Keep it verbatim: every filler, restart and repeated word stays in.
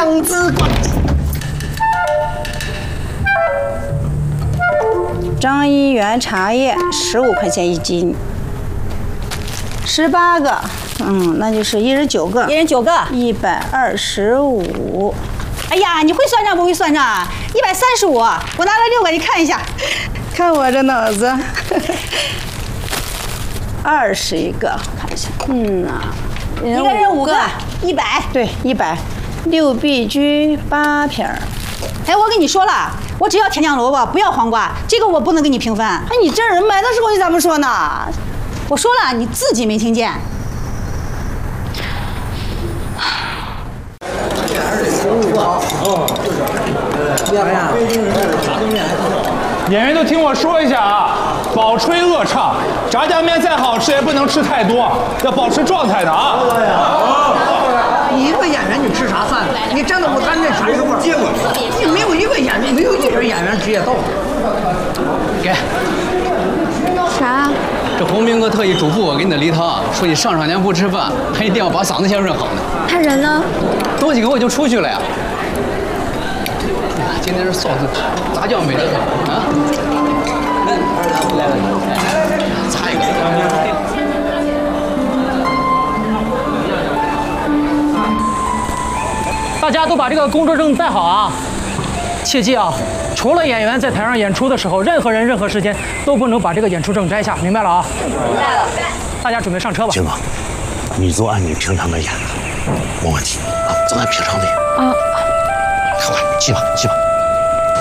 娘子关。 张一元茶叶十五块钱一斤，十八个，嗯，那就是一人九个， 一人九个， 一百二十五。 哎呀，你会算账不会算账啊？一百三十五，我拿了六个，你看一下。 看我这脑子，二十一个，看一下，嗯呐， 一个人五个，一百。 对，一百。六必居八瓶儿。 哎，我跟你说了，我只要甜酱萝卜，不要黄瓜，这个我不能给你平分。哎， 你这人买的时候你咋不说呢？ 我说了，你自己没听见。 演员都听我说一下啊，饱吹恶唱，炸酱面再好吃也不能吃太多，要保持状态的啊。 你一个演员你吃啥饭？你站在舞台那啥时候？结果你没有一个演员，没有一点演员职业道德。 给。 啥？ 这洪明哥特意嘱咐我给你的梨汤，说你上场前不吃饭，还一定要把嗓子先润好呢。 他人呢？ 多几个我就出去了呀。今天是臊子杂酱没得喝啊！来来来，擦一个。 大家都把这个工作证带好啊！切记啊，除了演员在台上演出的时候，任何人、任何时间都不能把这个演出证摘下，明白了啊？明白了。大家准备上车吧。 金哥，你就按你平常的演，没问题啊，就按平常的演。啊。快快，去吧，去吧。